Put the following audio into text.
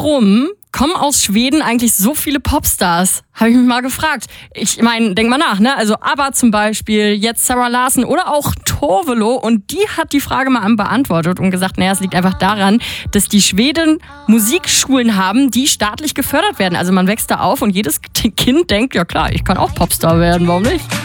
Warum kommen aus Schweden eigentlich so viele Popstars? Habe ich mich mal gefragt. Ich meine, denk mal nach, ne? Also ABBA zum Beispiel, jetzt Sarah Larsson oder auch Tove Lo. Und die hat die Frage mal beantwortet und gesagt, naja, es liegt einfach daran, dass die Schweden Musikschulen haben, die staatlich gefördert werden. Also man wächst da auf und jedes Kind denkt, ja klar, ich kann auch Popstar werden, warum nicht?